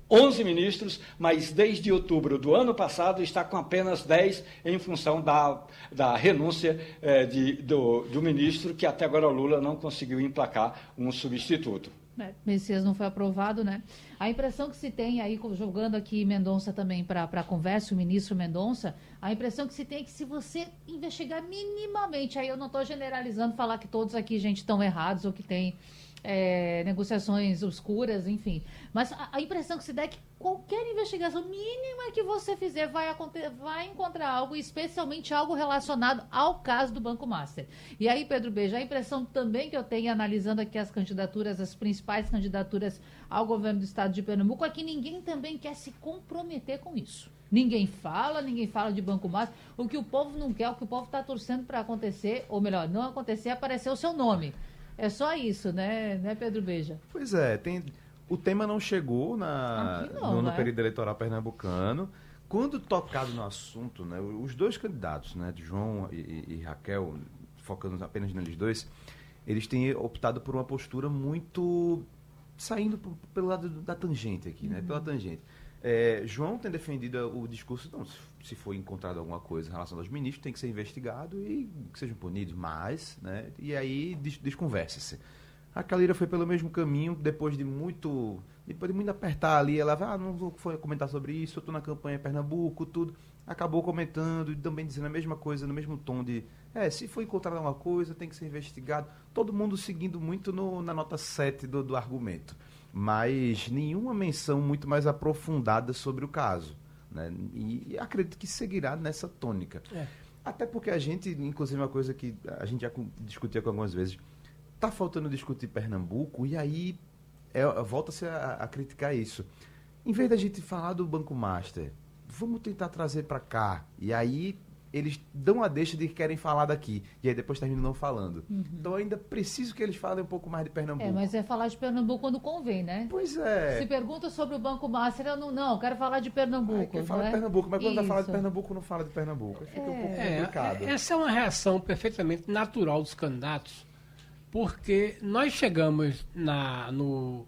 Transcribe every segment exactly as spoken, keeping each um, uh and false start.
onze ministros, mas desde outubro do ano passado está com apenas dez em função da, da renúncia eh, de, do, do ministro, que até agora o Lula não conseguiu emplacar um substituto. É, Messias não foi aprovado, né? A impressão que se tem aí, jogando aqui Mendonça também para a conversa, o ministro Mendonça, a impressão que se tem é que se você investigar minimamente, aí eu não estou generalizando, falar que todos aqui, gente, estão errados ou que tem é, negociações obscuras, enfim. Mas a, a impressão que se dá é que qualquer investigação mínima que você fizer vai, vai encontrar algo, especialmente algo relacionado ao caso do Banco Master. E aí, Pedro Beja, a impressão também que eu tenho, analisando aqui as candidaturas, as principais candidaturas ao governo do estado de Pernambuco, é que ninguém também quer se comprometer com isso. Ninguém fala, ninguém fala de Banco Master. O que o povo não quer, o que o povo está torcendo para acontecer, ou melhor, não acontecer, é aparecer o seu nome. É só isso, né, né Pedro Beja? Pois é, tem, o tema não chegou na, não, no, no né? período eleitoral pernambucano. Quando tocado no assunto, né, os dois candidatos, né, João e, e Raquel, focando apenas neles dois, eles têm optado por uma postura muito saindo por, pelo lado da tangente aqui, né, uhum. pela tangente. É, João tem defendido o discurso, não, se for encontrado alguma coisa em relação aos ministros, tem que ser investigado e que sejam punidos, mas, né, e aí des, desconversa-se. A Calira foi pelo mesmo caminho, depois de muito, depois de muito apertar ali, ela vai, ah, não vou comentar sobre isso, eu estou na campanha em Pernambuco, tudo, acabou comentando e também dizendo a mesma coisa, no mesmo tom de, é, se for encontrado alguma coisa, tem que ser investigado, todo mundo seguindo muito no, na nota sete do, do argumento. Mas nenhuma menção muito mais aprofundada sobre o caso, né? E, e acredito que seguirá nessa tônica. É. Até porque a gente, inclusive uma coisa que a gente já discutiu aqui algumas vezes, está faltando discutir Pernambuco e aí é, volta-se a, a criticar isso. Em vez da gente falar do Banco Master, vamos tentar trazer para cá. E aí eles dão a deixa de que querem falar daqui. E aí depois terminam não falando. Uhum. Então ainda preciso que eles falem um pouco mais de Pernambuco. É, mas é falar de Pernambuco quando convém, né? Pois é. Se pergunta sobre o Banco Master, eu não, não, eu quero falar de Pernambuco. Ai, quer falar de Pernambuco, mas quando vai falar de Pernambuco, não fala de Pernambuco. Fica é. um pouco complicado. É, essa é uma reação perfeitamente natural dos candidatos, porque nós chegamos na, no,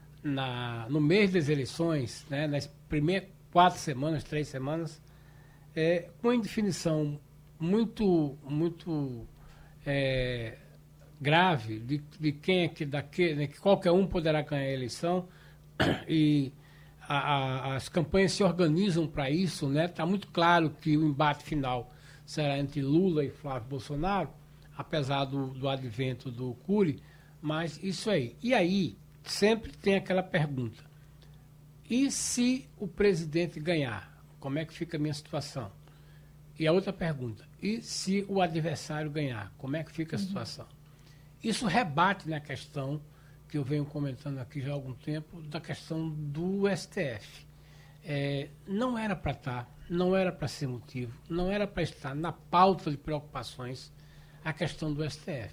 na, no mês das eleições, né, nas primeiras quatro semanas, três semanas, É, com indefinição muito, muito é, grave de, de quem é que, daqui, né, que qualquer um poderá ganhar a eleição e a, a, as campanhas se organizam para isso, né? Está muito claro que o embate final será entre Lula e Flávio Bolsonaro, apesar do, do advento do Cury, mas isso aí. E aí sempre tem aquela pergunta, e se o presidente ganhar? Como é que fica a minha situação? E a outra pergunta, e se o adversário ganhar? Como é que fica a situação? Uhum. Isso rebate na questão que eu venho comentando aqui já há algum tempo, da questão do S T F. É, não era para estar, não era para ser motivo, não era para estar na pauta de preocupações a questão do S T F.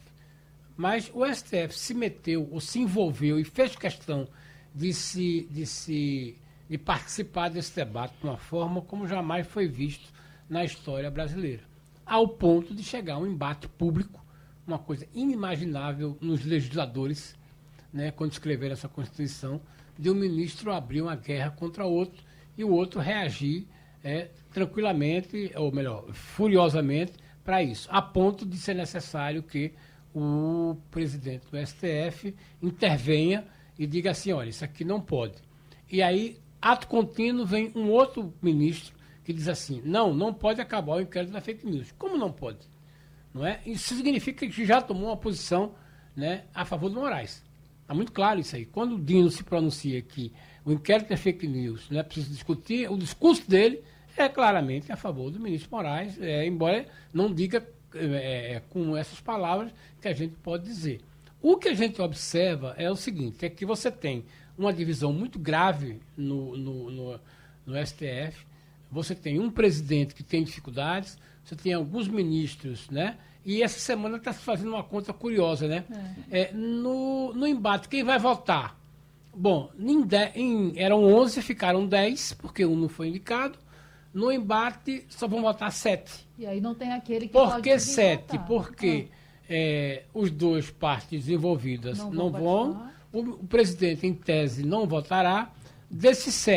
Mas o S T F se meteu, ou se envolveu e fez questão de se... De se de participar desse debate de uma forma como jamais foi visto na história brasileira, ao ponto de chegar a um embate público, uma coisa inimaginável nos legisladores, né, quando escreveram essa Constituição, de um ministro abrir uma guerra contra outro e o outro reagir é, tranquilamente, ou melhor, furiosamente, para isso, a ponto de ser necessário que o presidente do S T F intervenha e diga assim, olha, isso aqui não pode. E aí, ato contínuo, vem um outro ministro que diz assim, não, não pode acabar o inquérito da fake news. Como não pode? Não é? Isso significa que já tomou uma posição, né, a favor do Moraes. Está muito claro isso aí. Quando o Dino se pronuncia que o inquérito é fake news, não é preciso discutir, o discurso dele é claramente a favor do ministro Moraes, é, embora não diga é, com essas palavras que a gente pode dizer. O que a gente observa é o seguinte, é que você tem uma divisão muito grave no, no, no, no S T F, você tem um presidente que tem dificuldades, você tem alguns ministros, né? E essa semana está se fazendo uma conta curiosa, né? É. É, no, no embate, quem vai votar? Bom, em de, em, eram onze, ficaram dez, porque um não foi indicado. No embate, só vão votar sete. E aí não tem aquele que Por pode que sete? votar. Porque ah. é, os dois partes envolvidas não, não vão, o, o presidente, em tese, não votará. Desses sete,